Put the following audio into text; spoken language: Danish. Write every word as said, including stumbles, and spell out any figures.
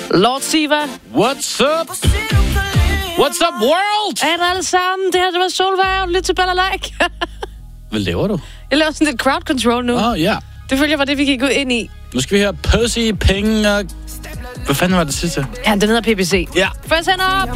Lord Siva. What's up? What's up, world? Er det alle sammen? Det her, det var Solvejr. Lyt til Balalaik. Hvad laver du? Jeg laver sådan lidt crowd control nu. Åh, oh, ja. Det følger var det, vi gik ud ind i. Nu skal vi høre Pussy, penge og... Hvad fanden var det sidste? Ja, den hedder P P C. Ja. Først hænder op!